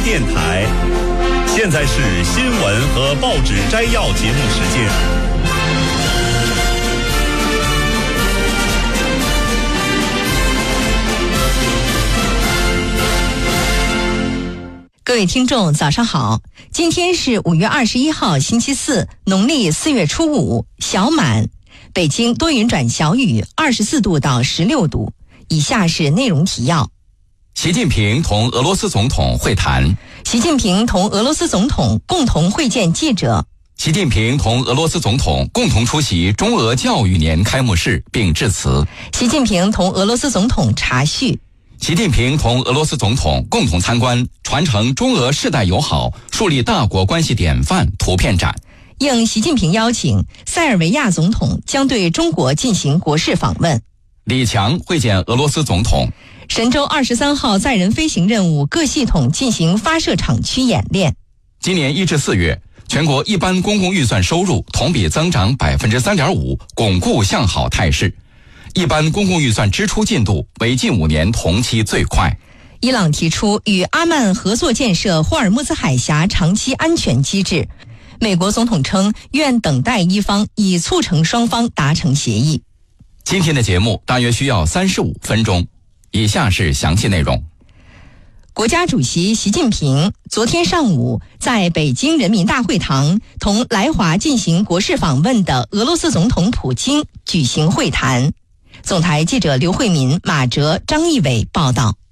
电台。现在是新闻和报纸摘要节目时间。 各位听众早上好，今天是5月21号星期四，农历4月初5，小满。北京多云转小雨，24度到16度。以下是内容提要。 习近平同俄罗斯总统会谈。 习近平同俄罗斯总统共同会见记者。 习近平同俄罗斯总统共同出席中俄教育年开幕式并致辞。 习近平同俄罗斯总统茶叙。 习近平同俄罗斯总统共同参观传承中俄世代友好、树立大国关系典范图片展。 应习近平邀请，塞尔维亚总统将对中国进行国事访问。 李强会见俄罗斯总统。 神舟23号载人飞行任务各系统进行发射场区演练。 今年1至4月，全国一般公共预算收入同比增长 3.5%， 巩固向好态势。一般公共预算支出进度为近5年同期最快。 伊朗提出与阿曼合作建设霍尔木兹海峡长期安全机制。美国总统称愿等待一方，以促成双方达成协议。 今天的节目大约需要35分钟，以下是详细内容。 国家主席习近平昨天上午在北京人民大会堂同来华进行国事访问的俄罗斯总统普京举行会谈。总台记者刘慧民、马哲、张义伟报道。